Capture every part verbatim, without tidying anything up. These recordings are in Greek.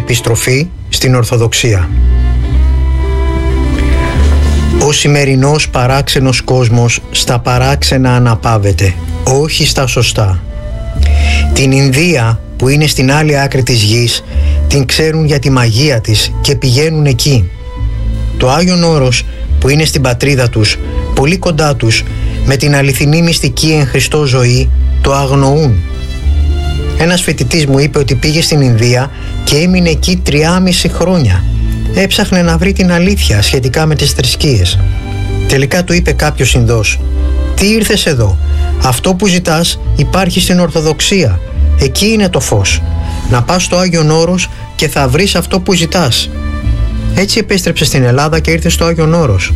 επιστροφή στην Ορθοδοξία. Ο σημερινός παράξενος κόσμος στα παράξενα αναπαύεται, όχι στα σωστά. Την Ινδία που είναι στην άλλη άκρη της γης την ξέρουν για τη μαγεία της και πηγαίνουν εκεί. Το Άγιον Όρος που είναι στην πατρίδα τους, πολύ κοντά τους, με την αληθινή μυστική εν Χριστώ ζωή, το αγνοούν. Ένας φοιτητής μου είπε ότι πήγε στην Ινδία και έμεινε εκεί τριάμιση χρόνια. Έψαχνε να βρει την αλήθεια σχετικά με τις θρησκείες. Τελικά του είπε κάποιος Ινδός: «Τι ήρθες εδώ? Αυτό που ζητάς υπάρχει στην Ορθοδοξία. Εκεί είναι το φως. Να πας στο Άγιον Όρος και θα βρεις αυτό που ζητάς». Έτσι επέστρεψε στην Ελλάδα και ήρθε στο Άγιον Όρος.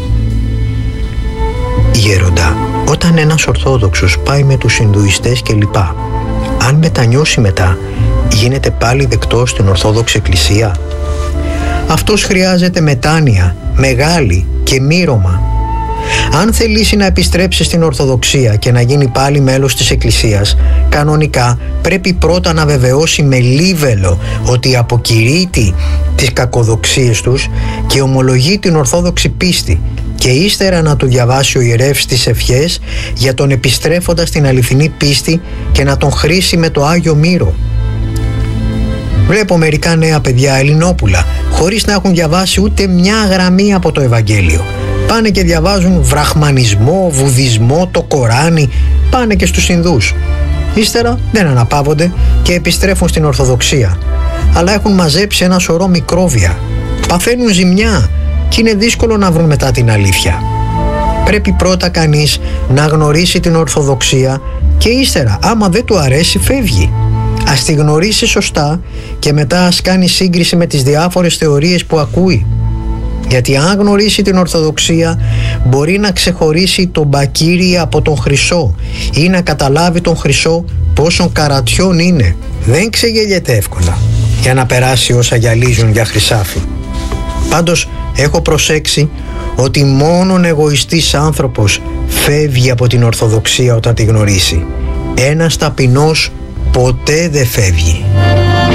Γέροντα, όταν ένας Ορθόδοξος πάει με τους Ινδουιστές κλπ, αν μετανιώσει μετά, γίνεται πάλι δεκτός στην Ορθόδοξη Εκκλησία? Αυτός χρειάζεται μετάνοια, μεγάλη και μύρωμα. Αν θελήσει να επιστρέψει στην Ορθοδοξία και να γίνει πάλι μέλος της Εκκλησίας, κανονικά πρέπει πρώτα να βεβαιώσει με λίβελο ότι αποκηρύττει τις κακοδοξίες τους και ομολογεί την Ορθόδοξη πίστη, και ύστερα να του διαβάσει ο ιερεύς τις ευχές για τον επιστρέφοντα στην αληθινή πίστη και να τον χρήσει με το Άγιο Μύρο. Βλέπω μερικά νέα παιδιά Ελληνόπουλα χωρίς να έχουν διαβάσει ούτε μια γραμμή από το Ευαγγέλιο. Πάνε και διαβάζουν βραχμανισμό, βουδισμό, το Κοράνι, πάνε και στους Ινδούς. Ύστερα δεν αναπαύονται και επιστρέφουν στην Ορθοδοξία, αλλά έχουν μαζέψει ένα σωρό μικρόβια. Παθαίνουν ζημιά και είναι δύσκολο να βρουν μετά την αλήθεια. Πρέπει πρώτα κανείς να γνωρίσει την Ορθοδοξία και ύστερα, άμα δεν του αρέσει, φεύγει. Ας τη γνωρίσει σωστά και μετά ας κάνει σύγκριση με τις διάφορες θεωρίες που ακούει. Γιατί αν γνωρίσει την Ορθοδοξία, μπορεί να ξεχωρίσει τον Μπακύρι από τον Χρυσό ή να καταλάβει τον Χρυσό πόσον καρατιόν είναι. Δεν ξεγελιέται εύκολα για να περάσει όσα γυαλίζουν για χρυσάφι. Πάντως έχω προσέξει ότι μόνον εγωιστής άνθρωπος φεύγει από την Ορθοδοξία όταν τη γνωρίσει. Ένας ταπεινός ποτέ δεν φεύγει.